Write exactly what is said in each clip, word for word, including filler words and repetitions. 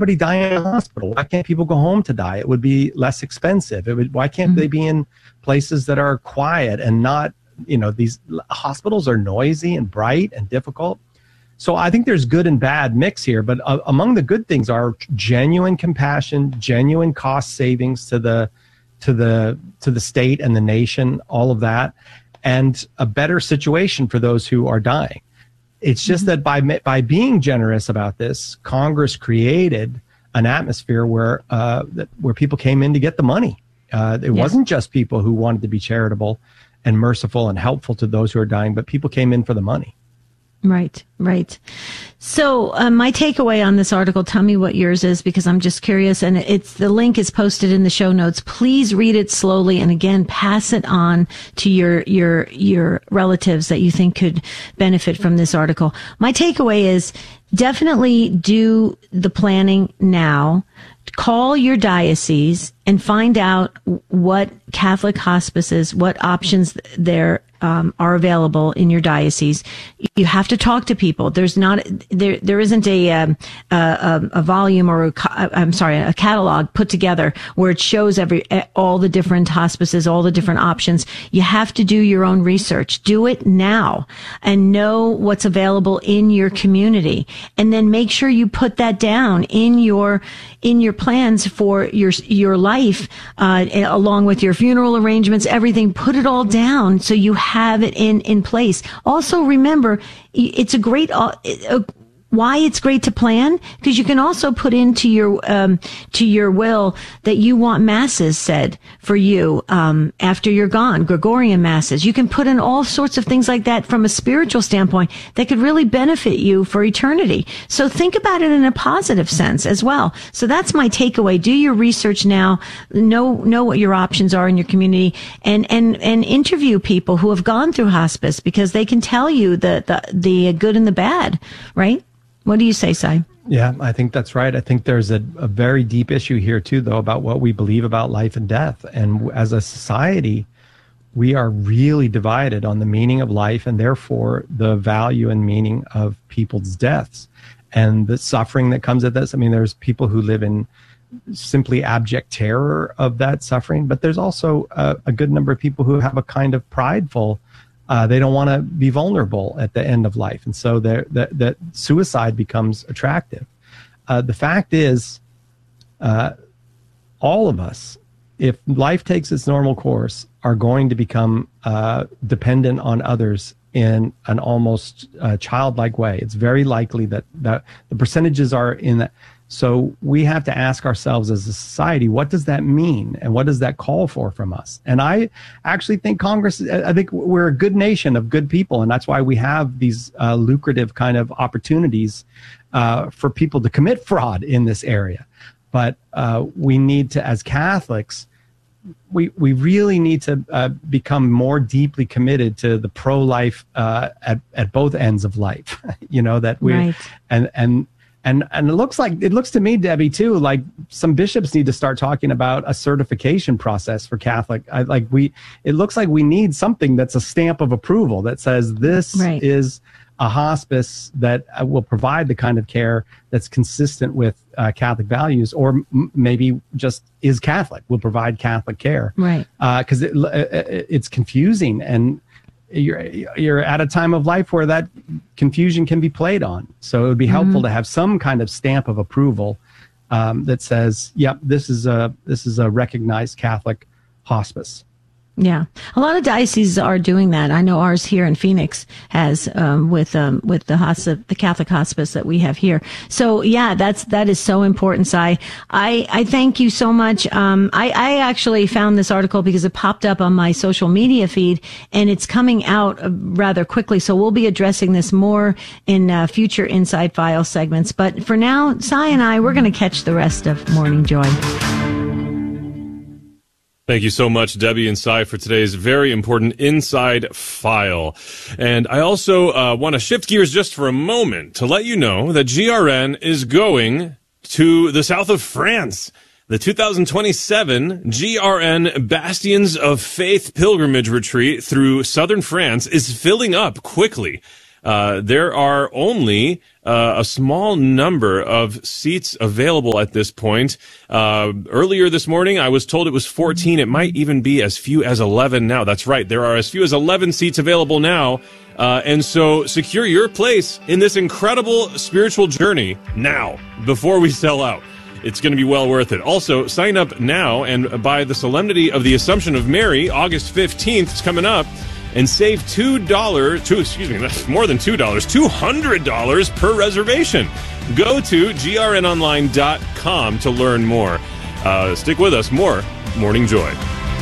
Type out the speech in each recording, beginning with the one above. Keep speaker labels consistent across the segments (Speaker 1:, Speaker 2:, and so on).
Speaker 1: everybody die in a hospital? Why can't people go home to die? It would be less expensive. It would, why can't mm-hmm. they be in places that are quiet and not, you know, these hospitals are noisy and bright and difficult. So I think there's good and bad mix here, but uh, among the good things are genuine compassion, genuine cost savings to the to the to the state and the nation, all of that, and a better situation for those who are dying. It's just mm-hmm. that by by being generous about this, Congress created an atmosphere where uh, where people came in to get the money. Uh, it yes. wasn't just people who wanted to be charitable and merciful and helpful to those who are dying, but people came in for the money.
Speaker 2: Right, right. So uh, my takeaway on this article, tell me what yours is, because I'm just curious. And it's the link is posted in the show notes. Please read it slowly. And again, pass it on to your, your, your relatives that you think could benefit from this article. My takeaway is definitely do the planning now. Call your diocese and find out what Catholic hospices, what options there um, are available in your diocese. You have to talk to people. There's not there. There isn't a um, a, a volume or a, I'm sorry, a catalog put together where it shows every all the different hospices, all the different options. You have to do your own research. Do it now and know what's available in your community, and then make sure you put that down in your in your plans for your your life, uh, along with your funeral arrangements, everything. Put it all down so you have it in in place. Also, remember, it's a great. Uh, a, Why it's great to plan? Because you can also put into your um, to your will that you want masses said for you um, after you're gone, Gregorian masses. You can put in all sorts of things like that from a spiritual standpoint that could really benefit you for eternity. So think about it in a positive sense as well. So that's my takeaway. Do your research now. Know know what your options are in your community, and and and interview people who have gone through hospice, because they can tell you the the, the good and the bad, right? What do you say, Cy?
Speaker 1: Yeah, I think that's right. I think there's a, a very deep issue here, too, though, about what we believe about life and death. And as a society, we are really divided on the meaning of life and therefore the value and meaning of people's deaths and the suffering that comes with this. I mean, there's people who live in simply abject terror of that suffering, but there's also a, a good number of people who have a kind of prideful Uh, they don't want to be vulnerable at the end of life. And so that that suicide becomes attractive. Uh, the fact is, uh, all of us, if life takes its normal course, are going to become uh, dependent on others in an almost uh, childlike way. It's very likely that, that the percentages are in that. So we have to ask ourselves as a society, what does that mean? And what does that call for from us? And I actually think Congress, I think we're a good nation of good people. And that's why we have these uh, lucrative kind of opportunities uh, for people to commit fraud in this area. But uh, we need to, as Catholics, we, we really need to uh, become more deeply committed to the pro-life uh, at, at both ends of life, you know, that we, right. and, and, And and it looks like it looks to me, Debbie, too, like some bishops need to start talking about a certification process for Catholic. I, like we, it looks like we need something that's a stamp of approval that says this right. is a hospice that will provide the kind of care that's consistent with uh, Catholic values, or m- maybe just is Catholic, will provide Catholic care.
Speaker 2: Right.
Speaker 1: Because uh, it, it, it's confusing, and you're you're at a time of life where that confusion can be played on. So it would be helpful mm-hmm. to have some kind of stamp of approval um, that says, "Yep, this is a this is a recognized Catholic hospice."
Speaker 2: Yeah, a lot of dioceses are doing that. I know ours here in Phoenix has um, with um, with the hospice, the Catholic hospice that we have here. So yeah, that's that is so important. Cy, I I thank you so much. Um, I I actually found this article because it popped up on my social media feed, and it's coming out rather quickly. So we'll be addressing this more in uh, future Inside File segments. But for now, Cy and I, we're going to catch the rest of Morning Joy.
Speaker 3: Thank you so much, Debbie and Cy, for today's very important Inside File. And I also uh, want to shift gears just for a moment to let you know that G R N is going to the south of France. The two thousand twenty-seven G R N Bastions of Faith pilgrimage retreat through southern France is filling up quickly. Uh, there are only uh, a small number of seats available at this point. Uh, earlier this morning, I was told it was fourteen. It might even be as few as eleven now. That's right. There are as few as eleven seats available now. Uh, and so secure your place in this incredible spiritual journey now, before we sell out. It's going to be well worth it. Also, sign up now, and by the solemnity of the Assumption of Mary, August fifteenth is coming up, and save two dollars, two, excuse me, that's more than two dollars, two hundred dollars per reservation. Go to G R N online dot com to learn more. Uh, stick with us. More Morning Joy.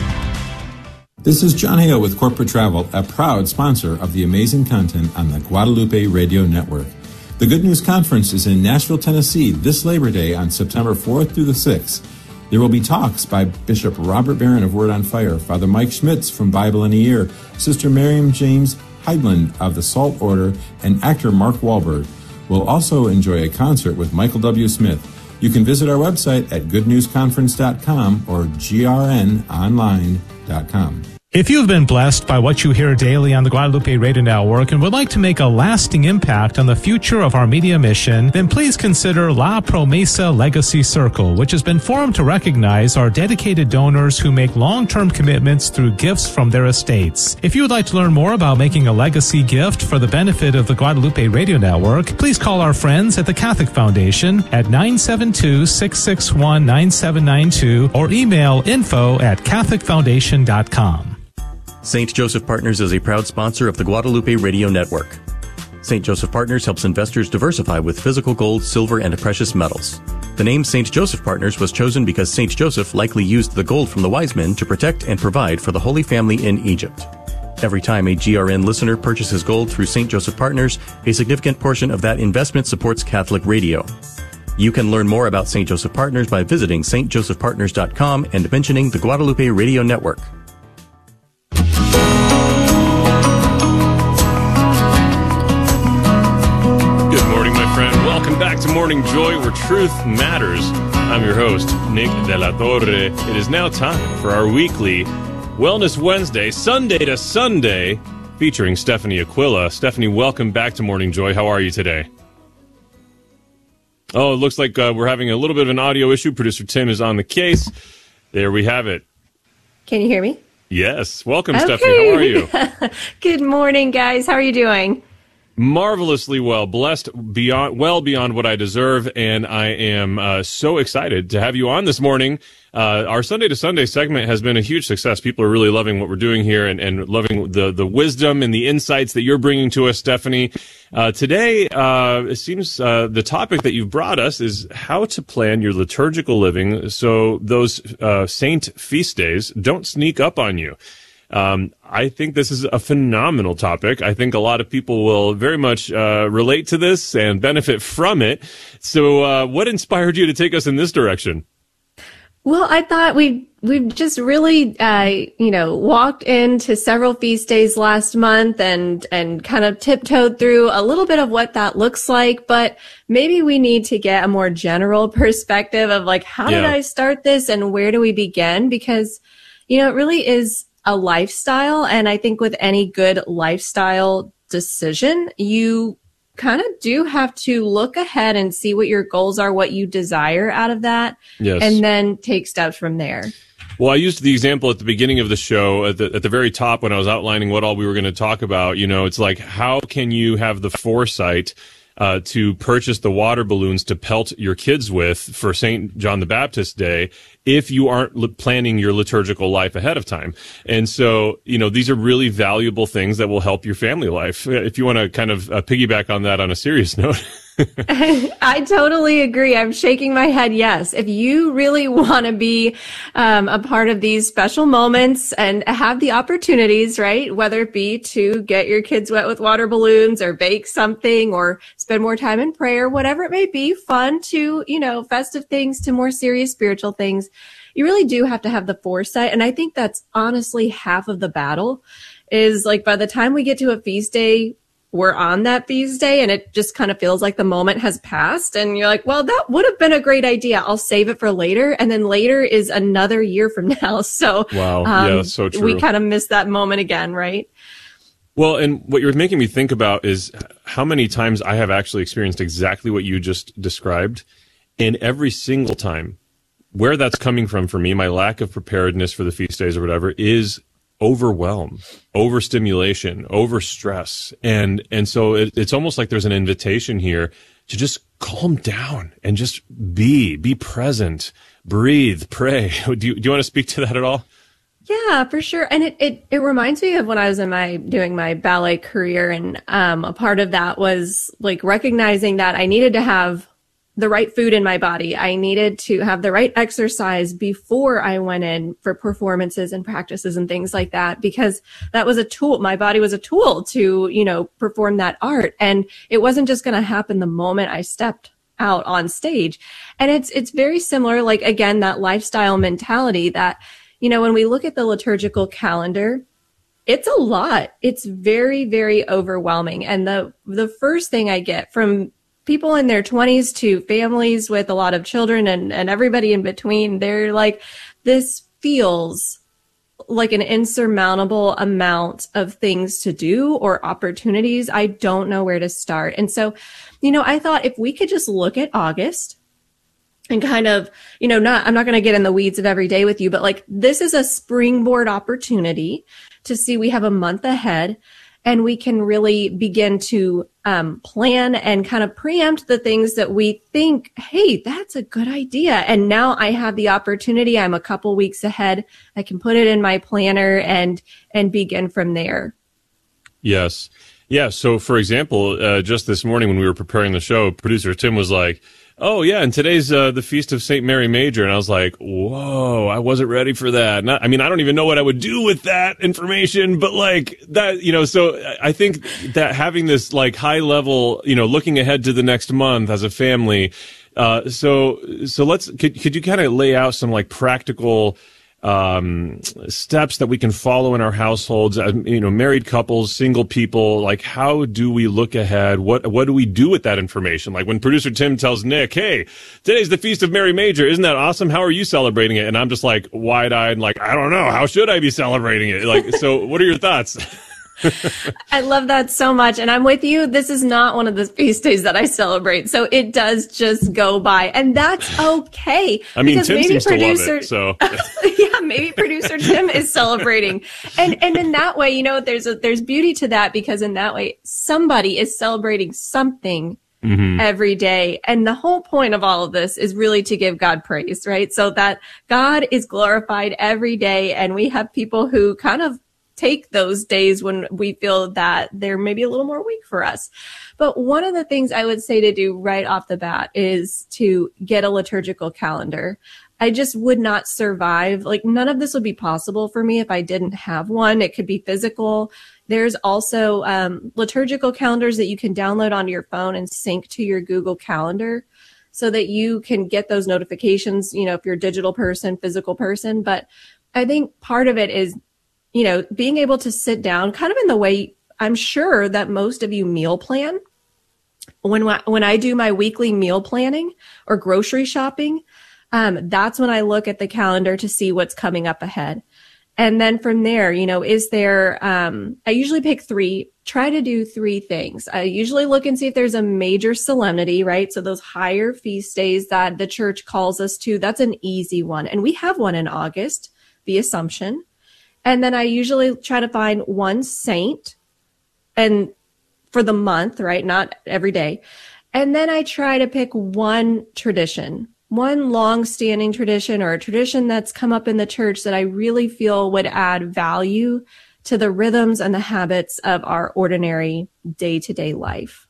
Speaker 4: This is John Hale with Corporate Travel, a proud sponsor of the amazing content on the Guadalupe Radio Network. The Good News Conference is in Nashville, Tennessee this Labor Day on September fourth through the sixth. There will be talks by Bishop Robert Barron of Word on Fire, Father Mike Schmitz from Bible in a Year, Sister Miriam James Heidland of the Salt Order, and actor Mark Wahlberg. We'll also enjoy a concert with Michael W. Smith. You can visit our website at good news conference dot com or G R N online dot com.
Speaker 5: If you have been blessed by what you hear daily on the Guadalupe Radio Network and would like to make a lasting impact on the future of our media mission, then please consider La Promesa Legacy Circle, which has been formed to recognize our dedicated donors who make long-term commitments through gifts from their estates. If you would like to learn more about making a legacy gift for the benefit of the Guadalupe Radio Network, please call our friends at the Catholic Foundation at nine seven two, six six one, nine seven nine two or email info at catholic foundation dot com.
Speaker 6: Saint Joseph Partners is a proud sponsor of the Guadalupe Radio Network. Saint Joseph Partners helps investors diversify with physical gold, silver, and precious metals. The name Saint Joseph Partners was chosen because Saint Joseph likely used the gold from the wise men to protect and provide for the Holy Family in Egypt. Every time a G R N listener purchases gold through Saint Joseph Partners, a significant portion of that investment supports Catholic radio. You can learn more about Saint Joseph Partners by visiting st joseph partners dot com and mentioning the Guadalupe Radio Network.
Speaker 3: Welcome back to Morning Joy, where truth matters. I'm your host, Nick De La Torre. It is now time for our weekly Wellness Wednesday, Sunday to Sunday, featuring Stephanie Aquila. Stephanie, welcome back to Morning Joy. How are you today? Oh, it looks like uh, we're having a little bit of an audio issue. Producer Tim is on the case. There we have it.
Speaker 7: Can you hear me?
Speaker 3: Yes. Welcome,
Speaker 7: okay.
Speaker 3: Stephanie. How are you?
Speaker 7: Good morning, guys. How are you doing?
Speaker 3: Marvelously well, blessed beyond, well beyond what I deserve, and I am uh, so excited to have you on this morning. Uh, our Sunday to Sunday segment has been a huge success. People are really loving what we're doing here and, and loving the, the wisdom and the insights that you're bringing to us, Stephanie. Uh, today, uh, it seems uh, the topic that you've brought us is how to plan your liturgical living so those uh, saint feast days don't sneak up on you. Um, I think this is a phenomenal topic. I think a lot of people will very much uh, relate to this and benefit from it. So uh, what inspired you to take us in this direction?
Speaker 7: Well, I thought we we've just really, uh, you know, walked into several feast days last month and, and kind of tiptoed through a little bit of what that looks like. But maybe we need to get a more general perspective of like, how
Speaker 3: Yeah.
Speaker 7: did I start this and where do we begin? Because, you know, it really is a lifestyle. And I think with any good lifestyle decision, you kind of do have to look ahead and see what your goals are, what you desire out of that,
Speaker 3: Yes.
Speaker 7: and then take steps from there.
Speaker 3: Well, I used the example at the beginning of the show, at the, at the very top when I was outlining what all we were going to talk about. You know, it's like, how can you have the foresight uh, to purchase the water balloons to pelt your kids with for Saint John the Baptist Day if you aren't li- planning your liturgical life ahead of time? And so, you know, these are really valuable things that will help your family life. If you want to kind of uh, piggyback on that on a serious note.
Speaker 7: I totally agree. I'm shaking my head. Yes. If you really want to be um, a part of these special moments and have the opportunities, right, whether it be to get your kids wet with water balloons or bake something or spend more time in prayer, whatever it may be, fun to, you know, festive things to more serious spiritual things, you really do have to have the foresight. And I think that's honestly half of the battle is like by the time we get to a feast day, we're on that feast day and it just kind of feels like the moment has passed and you're like, well, that would have been a great idea. I'll save it for later. And then later is another year from now. So,
Speaker 3: Wow.
Speaker 7: um,
Speaker 3: Yeah, so true.
Speaker 7: we kind of miss that moment again, right?
Speaker 3: Well, and what you're making me think about is how many times I have actually experienced exactly what you just described. And every single time, where that's coming from for me, my lack of preparedness for the feast days or whatever, is overwhelm, overstimulation, overstress. And, and so it, it's almost like there's an invitation here to just calm down and just be, be present, breathe, pray. Do you, do you want to speak to that at all?
Speaker 7: Yeah, for sure. And it, it, it reminds me of when I was in my, doing my ballet career. And, um, a part of that was like recognizing that I needed to have the right food in my body. I needed to have the right exercise before I went in for performances and practices and things like that, because that was a tool. My body was a tool to, you know, perform that art. And it wasn't just going to happen the moment I stepped out on stage. And it's, it's very similar, like, again, that lifestyle mentality that, you know, when we look at the liturgical calendar, it's a lot. It's very, very overwhelming. And the, the first thing I get from people in their twenties to families with a lot of children and, and everybody in between, they're like, this feels like an insurmountable amount of things to do or opportunities. I don't know where to start. And so, you know, I thought if we could just look at August and kind of, you know, not, I'm not going to get in the weeds of every day with you, but like, this is a springboard opportunity to see we have a month ahead and we can really begin to um, plan and kind of preempt the things that we think, hey, that's a good idea. And now I have the opportunity. I'm a couple weeks ahead. I can put it in my planner and, and begin from there.
Speaker 3: Yes. Yeah. So for example, uh, just this morning when we were preparing the show, producer Tim was like, oh yeah, and today's uh, the Feast of Saint Mary Major. And I was like, whoa, I wasn't ready for that. Not, I mean, I don't even know what I would do with that information, but like that, you know, so I think that having this like high level, you know, looking ahead to the next month as a family. Uh, so, so let's, could, could you kind of lay out some like practical um steps that we can follow in our households, uh, you know, married couples, single people? Like, how do we look ahead? What what do we do with that information? Like when producer Tim tells Nick, hey, today's the Feast of Mary Major, isn't that awesome? How are you celebrating it? And I'm just like wide-eyed, like, I don't know, how should I be celebrating it? Like, so what are your thoughts?
Speaker 7: I love that so much. And I'm with you. This is not one of the feast days that I celebrate. So it does just go by. And that's okay.
Speaker 3: I mean, Tim
Speaker 7: maybe
Speaker 3: seems
Speaker 7: producer,
Speaker 3: to love it, so.
Speaker 7: Yeah, maybe producer Tim is celebrating. And and in that way, you know, there's a, there's beauty to that, because in that way, somebody is celebrating something mm-hmm. every day. And the whole point of all of this is really to give God praise, right? So that God is glorified every day. And we have people who kind of take those days when we feel that they're maybe a little more weak for us. But one of the things I would say to do right off the bat is to get a liturgical calendar. I just would not survive. Like, none of this would be possible for me if I didn't have one. It could be physical. There's also um, liturgical calendars that you can download onto your phone and sync to your Google Calendar so that you can get those notifications, you know, if you're a digital person, physical person. But I think part of it is, you know, being able to sit down kind of in the way I'm sure that most of you meal plan. When, when I do my weekly meal planning or grocery shopping, um, that's when I look at the calendar to see what's coming up ahead. And then from there, you know, is there, um, I usually pick three, try to do three things. I usually look and see if there's a major solemnity, right? So those higher feast days that the church calls us to, that's an easy one. And we have one in August, the Assumption. And then I usually try to find one saint and for the month, right? Not every day. And then I try to pick one tradition, one long-standing tradition or a tradition that's come up in the church that I really feel would add value to the rhythms and the habits of our ordinary day-to-day life.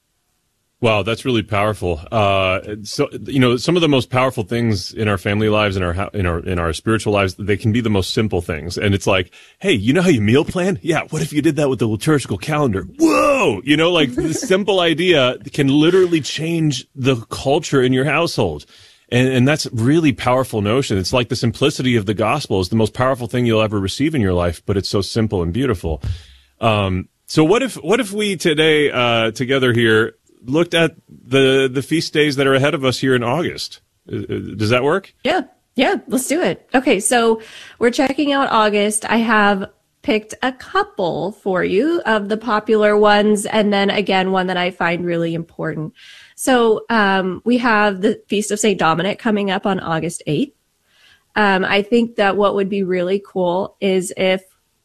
Speaker 3: Wow, that's really powerful. Uh, so, you know, some of the most powerful things in our family lives, in our, in our, in our spiritual lives, they can be the most simple things. And it's like, hey, you know how you meal plan? Yeah. What if you did that with the liturgical calendar? Whoa! You know, like this simple idea can literally change the culture in your household. And, and that's a really powerful notion. It's like the simplicity of the gospel is the most powerful thing you'll ever receive in your life, but it's so simple and beautiful. Um, so what if, what if we today, uh, together here, looked at the the feast days that are ahead of us here in August? Does that work?
Speaker 7: Yeah. Yeah. Let's do it. Okay. So we're checking out August. I have picked a couple for you of the popular ones, and then again, one that I find really important. So um, we have the Feast of Saint Dominic coming up on August eighth. Um, I think that what would be really cool is if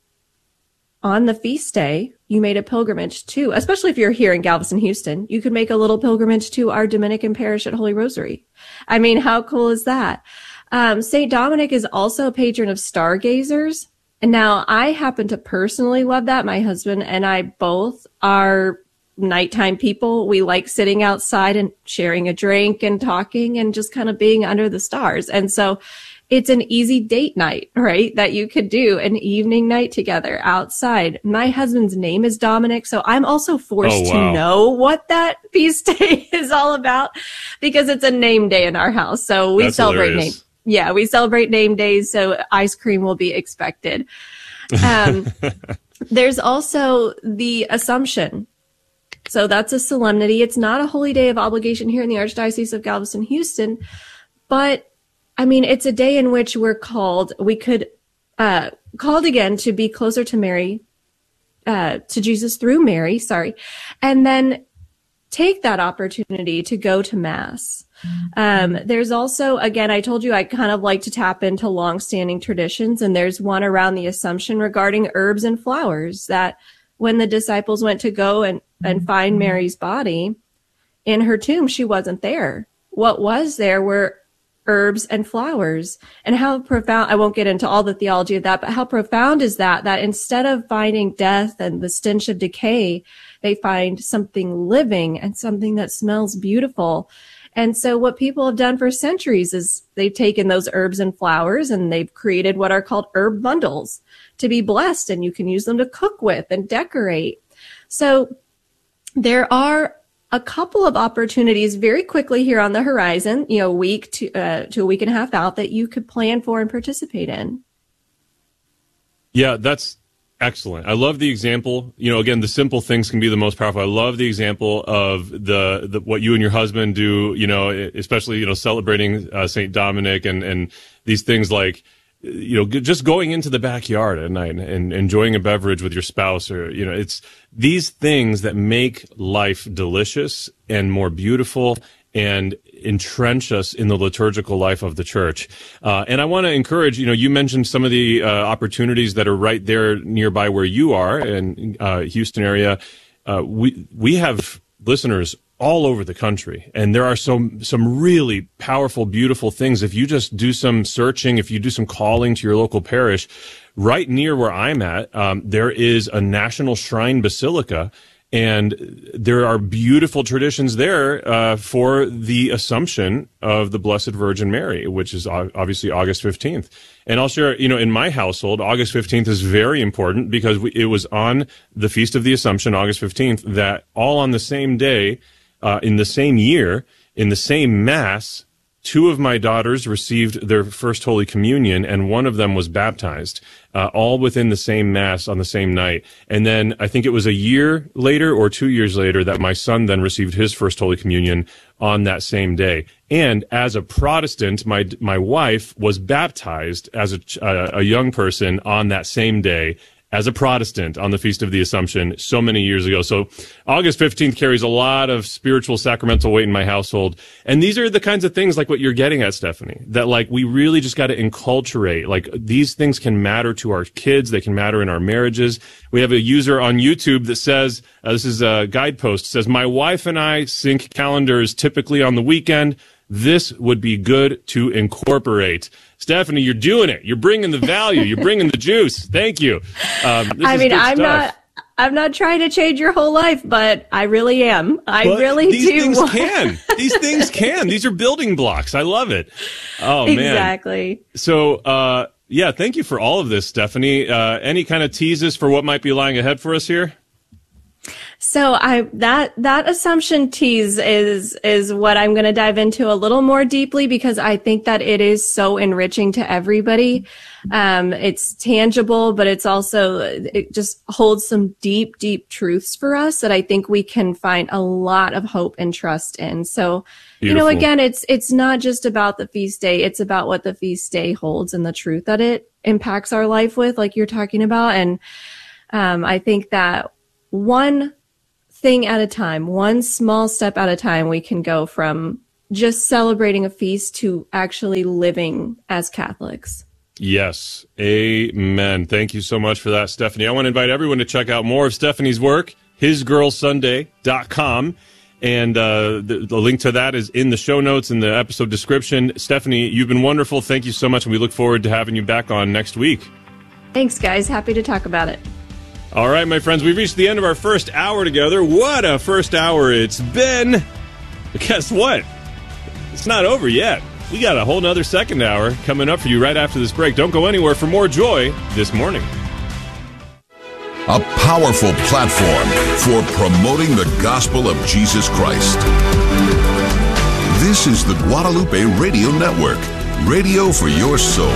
Speaker 7: on the feast day, you made a pilgrimage to, especially if you're here in Galveston, Houston, you could make a little pilgrimage to our Dominican parish at Holy Rosary. I mean, how cool is that? Um, Saint Dominic is also a patron of stargazers. And now I happen to personally love that. My husband and I both are nighttime people. We like sitting outside and sharing a drink and talking and just kind of being under the stars. And so it's an easy date night, right? That you could do an evening night together outside. My husband's name is Dominic, so I'm also forced oh, wow. to know what that feast day is all about because it's a name day in our house. So we That's celebrate hilarious. name. Yeah, we celebrate name days, so ice cream will be expected. Um, there's also the Assumption. So that's a solemnity. It's not a holy day of obligation here in the Archdiocese of Galveston, Houston, but I mean, it's a day in which we're called, we could, uh, called again to be closer to Mary, uh, to Jesus through Mary, sorry, and then take that opportunity to go to Mass. Um, there's also, again, I told you I kind of like to tap into longstanding traditions, and there's one around the Assumption regarding herbs and flowers that when the disciples went to go and, and find Mary's body in her tomb, she wasn't there. What was there were herbs and flowers. And how profound, I won't get into all the theology of that, but how profound is that, that instead of finding death and the stench of decay, they find something living and something that smells beautiful. And so what people have done for centuries is they've taken those herbs and flowers and they've created what are called herb bundles to be blessed, and you can use them to cook with and decorate. So there are a couple of opportunities very quickly here on the horizon, you know, a week to, uh, to a week and a half out that you could plan for and participate in.
Speaker 3: Yeah, that's excellent. I love the example. You know, again, the simple things can be the most powerful. I love the example of the, the what you and your husband do, you know, especially, you know, celebrating uh, Saint Dominic and, and these things like, you know, just going into the backyard at night and enjoying a beverage with your spouse, or, you know, it's these things that make life delicious and more beautiful and entrench us in the liturgical life of the church. Uh, and I want to encourage, you know, you mentioned some of the uh, opportunities that are right there nearby where you are in uh, Houston area. Uh, we, we have listeners all over the country, and there are some some really powerful, beautiful things. If you just do some searching, if you do some calling to your local parish, right near where I'm at, um, there is a National Shrine Basilica, and there are beautiful traditions there uh, for the Assumption of the Blessed Virgin Mary, which is obviously August fifteenth. And I'll share, you know, in my household, August fifteenth is very important because we, it was on the Feast of the Assumption, August fifteenth, that all on the same day, Uh, in the same year, in the same Mass, two of my daughters received their first Holy Communion, and one of them was baptized, uh, all within the same Mass on the same night. And then I think it was a year later or two years later that my son then received his first Holy Communion on that same day. And as a Protestant, my my wife was baptized as a, a, a young person on that same day, as a Protestant on the Feast of the Assumption so many years ago. So August fifteenth carries a lot of spiritual sacramental weight in my household. And these are the kinds of things like what you're getting at, Stephanie, that like we really just got to enculturate. Like these things can matter to our kids. They can matter in our marriages. We have a user on YouTube that says, uh, this is a guidepost, says, my wife and I sync calendars typically on the weekend. This would be good to incorporate. Stephanie, you're doing it. You're bringing the value. You're bringing the juice. Thank you. Um, this
Speaker 7: I
Speaker 3: is
Speaker 7: mean,
Speaker 3: good
Speaker 7: I'm
Speaker 3: stuff.
Speaker 7: not. I'm not trying to change your whole life, but I really am. I
Speaker 3: but
Speaker 7: really
Speaker 3: these
Speaker 7: do.
Speaker 3: These
Speaker 7: want...
Speaker 3: things can. These things can. These are building blocks. I love it. Oh man.
Speaker 7: Exactly.
Speaker 3: So, uh, yeah. Thank you for all of this, Stephanie. Uh, any kind of teases for what might be lying ahead for us here?
Speaker 7: So I that that assumption tease is is what I'm going to dive into a little more deeply, because I think that it is so enriching to everybody. Um, it's tangible, but it's also, it just holds some deep, deep truths for us that I think we can find a lot of hope and trust in. So, Beautiful. you know, again, it's, it's not just about the feast day. It's about what the feast day holds and the truth that it impacts our life with, like you're talking about. And, um, I think that one thing at a time, one small step at a time, we can go from just celebrating a feast to actually living as Catholics.
Speaker 3: Yes. Amen. Thank you so much for that, Stephanie. I want to invite everyone to check out more of Stephanie's work, his girl sunday dot com. And uh, the, the link to that is in the show notes in the episode description. Stephanie, you've been wonderful. Thank you so much. And we look forward to having you back on next week.
Speaker 7: Thanks, guys. Happy to talk about it.
Speaker 3: All right, my friends, we've reached the end of our first hour together. What a first hour it's been. But guess what? It's not over yet. We got a whole nother second hour coming up for you right after this break. Don't go anywhere for more Joy This Morning.
Speaker 8: A powerful platform for promoting the gospel of Jesus Christ. This is the Guadalupe Radio Network, radio for your soul.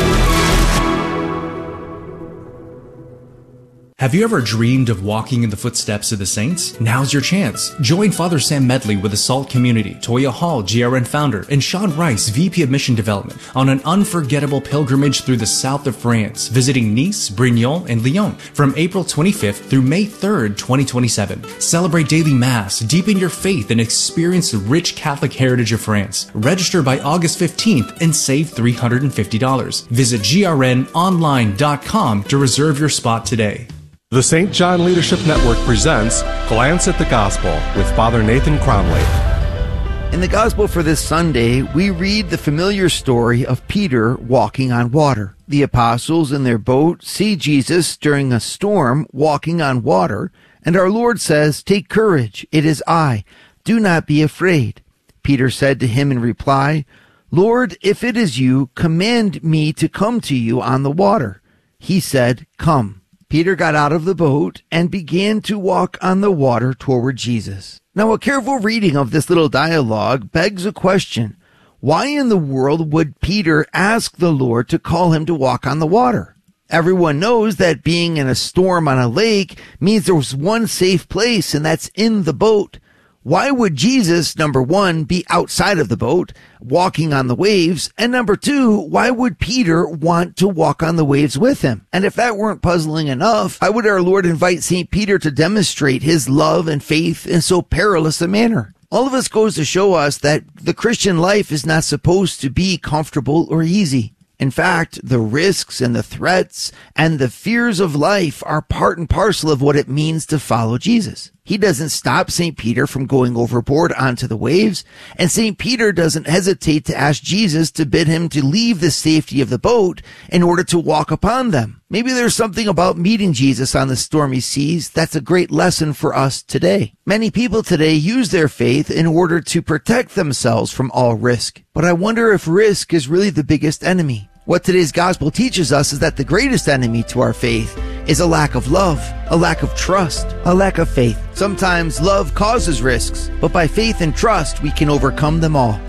Speaker 9: Have you ever dreamed of walking in the footsteps of the saints? Now's your chance. Join Father Sam Medley with the SALT community, Toya Hall, G R N founder, and Sean Rice, V P of Mission Development, on an unforgettable pilgrimage through the south of France, visiting Nice, Brignoles, and Lyon from April twenty-fifth through May third, twenty twenty-seven. Celebrate daily Mass, deepen your faith, and experience the rich Catholic heritage of France. Register by August fifteenth and save three hundred fifty dollars. Visit G R N online dot com to reserve your spot today.
Speaker 10: The Saint John Leadership Network presents Glance at the Gospel with Father Nathan Cromley.
Speaker 11: In the Gospel for this Sunday, we read the familiar story of Peter walking on water. The apostles in their boat see Jesus during a storm walking on water, and our Lord says, "Take courage, it is I. Do not be afraid." Peter said to him in reply, "Lord, if it is you, command me to come to you on the water." He said, "Come." Peter got out of the boat and began to walk on the water toward Jesus. Now, a careful reading of this little dialogue begs a question. Why in the world would Peter ask the Lord to call him to walk on the water? Everyone knows that being in a storm on a lake means there's one safe place, and that's in the boat. Why would Jesus, number one, be outside of the boat, walking on the waves? And number two, why would Peter want to walk on the waves with him? And if that weren't puzzling enough, why would our Lord invite Saint Peter to demonstrate his love and faith in so perilous a manner? All of this goes to show us that the Christian life is not supposed to be comfortable or easy. In fact, the risks and the threats and the fears of life are part and parcel of what it means to follow Jesus. He doesn't stop Saint Peter from going overboard onto the waves, and Saint Peter doesn't hesitate to ask Jesus to bid him to leave the safety of the boat in order to walk upon them. Maybe there's something about meeting Jesus on the stormy seas that's a great lesson for us today. Many people today use their faith in order to protect themselves from all risk, but I wonder if risk is really the biggest enemy. What today's gospel teaches us is that the greatest enemy to our faith is a lack of love, a lack of trust, a lack of faith. Sometimes love causes risks, but by faith and trust, we can overcome them all.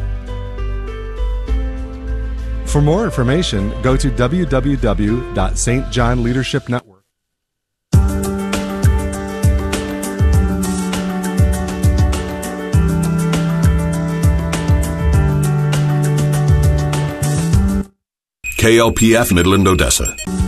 Speaker 10: For more information, go to w w w dot s t john leadership network.
Speaker 8: K L P F Midland, Odessa.